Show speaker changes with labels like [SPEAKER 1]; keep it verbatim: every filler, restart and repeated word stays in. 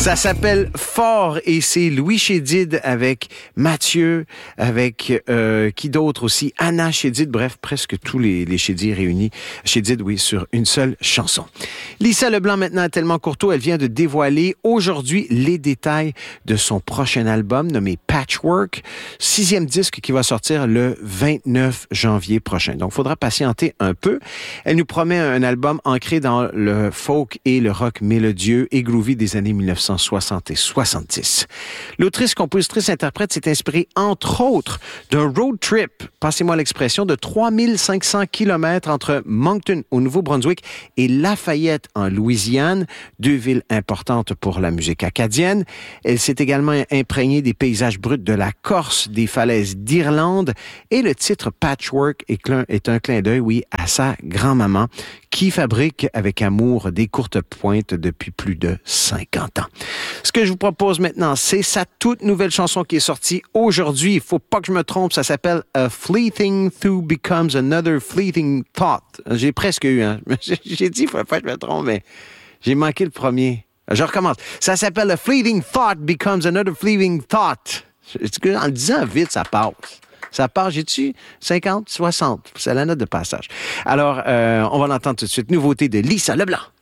[SPEAKER 1] Ça s'appelle Fort et c'est Louis Chédid avec Mathieu, avec euh, qui d'autre aussi, Anna Chédid, bref, presque tous les, les Chédid réunis. Chédid, oui, sur une seule chanson. Lisa Leblanc, maintenant, à Tellement Courteau, elle vient de dévoiler aujourd'hui les détails de son prochain album nommé Patchwork, sixième disque qui va sortir le vingt-neuf janvier prochain. Donc, il faudra patienter un peu. Elle nous promet un album ancré dans le folk et le rock mélodieux et groovy des années mille neuf cent soixante et soixante-dix. L'autrice, compositrice, interprète s'est inspirée, entre autres, d'un road trip, passez-moi l'expression, de trois mille cinq cents kilomètres entre Moncton, au Nouveau-Brunswick, et Lafayette, en Louisiane, deux villes importantes pour la musique acadienne. Elle s'est également imprégnée des paysages bruts de la Corse, des falaises d'Irlande, et le titre Patchwork est un clin d'œil, oui, à sa grand-maman, qui fabrique avec amour des courtes pointes depuis plus de cinquante ans. Ce que je vous propose maintenant, c'est sa toute nouvelle chanson qui est sortie aujourd'hui. Il faut pas que je me trompe, ça s'appelle A Fleeting Thought Becomes Another Fleeting Thought. J'ai presque eu, hein. J'ai dit, il faut pas que je me trompe, mais j'ai manqué le premier. Je recommence. Ça s'appelle A Fleeting Thought Becomes Another Fleeting Thought. En le disant vite, ça passe. Ça part, j'ai-tu cinquante, soixante? C'est la note de passage. Alors, euh, on va l'entendre tout de suite. Nouveauté de Lisa Leblanc.